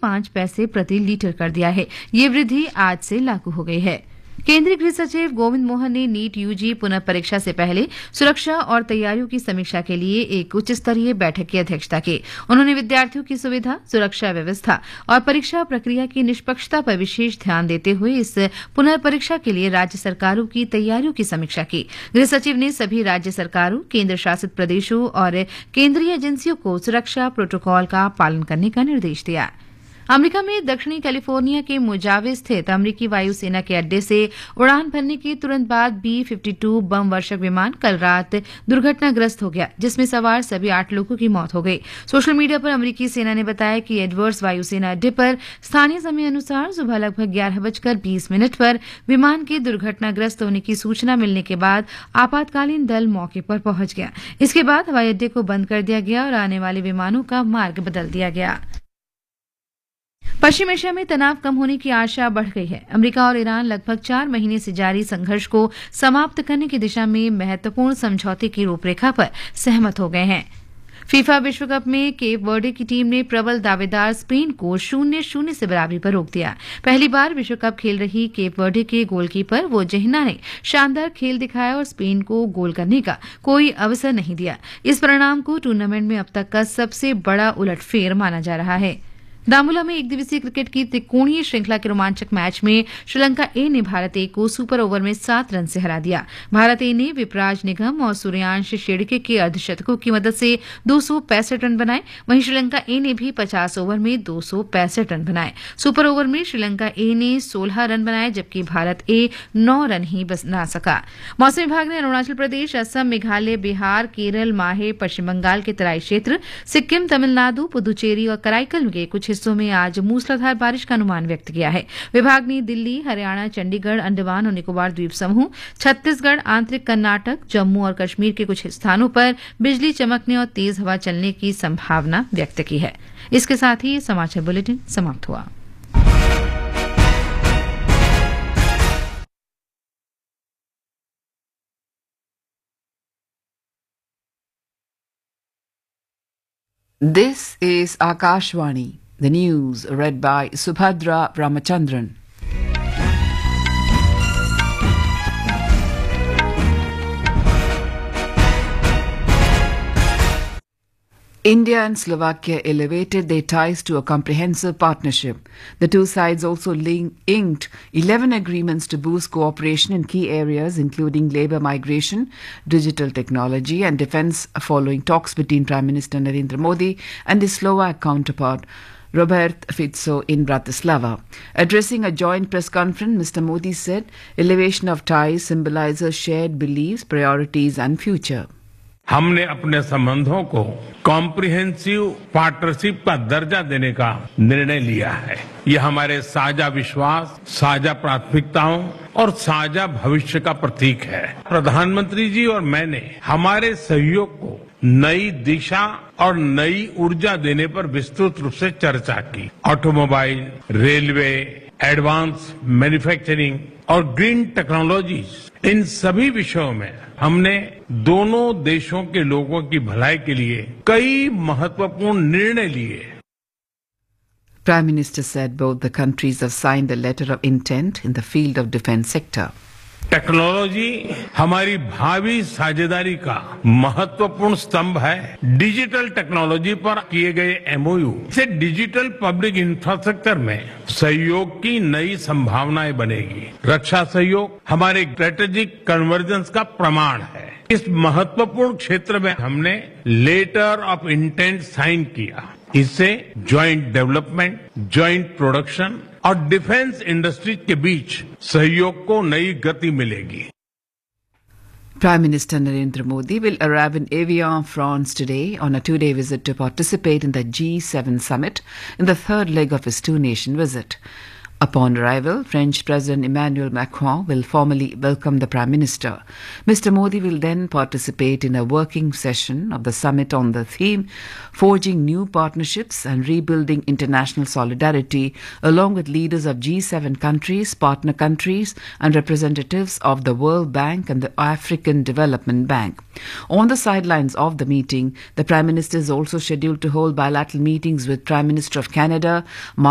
5 पैसे प्रति लीटर कर दिया है। ये वृद्धि आज से लागू हो गई है। केंद्रीय गृह सचिव गोविंद मोहन ने नीट यूजी पुनः परीक्षा से पहले सुरक्षा और तैयारियों की समीक्षा के लिए एक उच्च स्तरीय बैठक की अध्यक्षता की। उन्होंने विद्यार्थियों की सुविधा, सुरक्षा व्यवस्था और परीक्षा प्रक्रिया की निष्पक्षता पर विशेष ध्यान देते हुए इस पुनः परीक्षा के लिए राज्य सरकारों की तैयारियों की समीक्षा की। गृह सचिव ने सभी राज्य सरकारों, केंद्र शासित प्रदेशों और केंद्रीय एजेंसियों को सुरक्षा प्रोटोकॉल का पालन करने का निर्देश दिया। अमेरिका में दक्षिणी कैलिफोर्निया के मोजावे स्थित अमेरिकी वायुसेना के अड्डे से उड़ान भरने के तुरंत बाद B-52 बम वर्षक विमान कल रात दुर्घटनाग्रस्त हो गया, जिसमें सवार सभी 8 लोगों की मौत हो गई। सोशल मीडिया पर अमेरिकी सेना ने बताया कि एडवर्ड्स वायुसेना अड्डे पर स्थानीय समय अनुसार सुबह लगभग 11:20 पर विमान के दुर्घटनाग्रस्त होने की सूचना मिलने के बाद आपातकालीन दल मौके पर पहुंच गया। इसके बाद हवाई अड्डे को बंद कर दिया गया और आने वाले विमानों का मार्ग बदल दिया गया। पश्चिम एशिया में तनाव कम होने की आशा बढ़ गई है। अमेरिका और ईरान लगभग 4 महीने से जारी संघर्ष को समाप्त करने की दिशा में महत्वपूर्ण समझौते की रूपरेखा पर सहमत हो गए हैं। फीफा विश्व कप में केप वर्डे की टीम ने प्रबल दावेदार स्पेन को 0-0 से बराबरी पर रोक दिया। पहली बार विश्व कप खेल रही केप वर्डे के गोलकीपर वोजेहना ने शानदार खेल दिखाया और स्पेन को गोल करने का कोई अवसर नहीं दिया। इस परिणाम को टूर्नामेंट में अब तक का सबसे बड़ा उलटफेर माना जा रहा है। दामुला में एक दिवसीय क्रिकेट की त्रिकोणीय श्रृंखला के रोमांचक मैच में श्रीलंका ए ने भारत ए को सुपर ओवर में 7 रन से हरा दिया। भारत ए ने विपराज निगम और सूर्यांश शेड़के के अर्धशतकों की मदद से 265 रन बनाए। वहीं श्रीलंका ए ने भी 50 ओवर में 265 रन बनाए। सुपर ओवर में श्रीलंका ए ने 16 रन बनाए, जबकि भारत ए 9 रन ही बना सका। मौसम विभाग ने अरुणाचल प्रदेश, असम, मेघालय, बिहार, केरल, माहे, पश्चिम बंगाल के तराई क्षेत्र, सिक्किम, तमिलनाडु, पुदुचेरी और कराईकल के कुछ हिस्सों में आज मूसलाधार बारिश का अनुमान व्यक्त किया है। विभाग ने दिल्ली, हरियाणा, चंडीगढ़, अंडमान और निकोबार द्वीप समूह, छत्तीसगढ़, आंतरिक कर्नाटक, जम्मू और कश्मीर के कुछ स्थानों पर बिजली चमकने और तेज हवा चलने की संभावना व्यक्त की है। इसके साथ ही समाचार बुलेटिन समाप्त हुआ। This is Akashvani. The news read by Subhadra Ramachandran. India and Slovakia elevated their ties to a comprehensive partnership. The two sides also inked 11 agreements to boost cooperation in key areas including labour migration, digital technology and defence, following talks between Prime Minister Narendra Modi and his Slovak counterpart Robert Fico in Bratislava. Addressing a joint press conference, Mr. Modi said, elevation of ties symbolizes shared beliefs, priorities and future. हमने अपने संबंधों को comprehensive partnership का दर्जा देने का निर्णय लिया है। ये हमारे साझा विश्वास, साझा प्राथमिकताओं और साझा भविष्य का प्रतीक है। प्रधानमंत्री जी और मैंने हमारे सहयोग को नई दिशा और नई ऊर्जा देने पर विस्तृत रूप से चर्चा की। ऑटोमोबाइल, रेलवे, एडवांस मैन्युफैक्चरिंग और ग्रीन टेक्नोलॉजीज, इन सभी विषयों में हमने दोनों देशों के लोगों की भलाई के लिए कई महत्वपूर्ण निर्णय लिए। Prime Minister said both the countries have signed a letter of intent in the field of defence sector. Technology हमारी भावी साझेदारी का महत्वपूर्ण स्तंभ है। डिजिटल टेक्नोलॉजी पर किए गए MOU से डिजिटल पब्लिक इंफ्रास्ट्रक्चर में सहयोग की नई संभावनाएं बनेगी। रक्षा सहयोग हमारे स्ट्रेटेजिक कन्वर्जेंस का प्रमाण है। इस महत्वपूर्ण क्षेत्र में हमने लेटर ऑफ इंटेंट साइन किया। इससे ज्वाइंट डेवलपमेंट, ज्वाइंट प्रोडक्शन और डिफेंस इंडस्ट्रीज के बीच सहयोग को नई गति मिलेगी। Prime Minister Narendra Modi will arrive in Evian, France today on a 2-day visit to participate in the G7 summit in the third leg of his two-nation visit. Upon arrival, French President Emmanuel Macron will formally welcome the Prime Minister. Mr. Modi will then participate in a working session of the summit on the theme Forging New Partnerships and Rebuilding International Solidarity, along with leaders of G7 countries, partner countries and representatives of the World Bank and the African Development Bank. On the sidelines of the meeting, the Prime Minister is also scheduled to hold bilateral meetings with Prime Minister of Canada,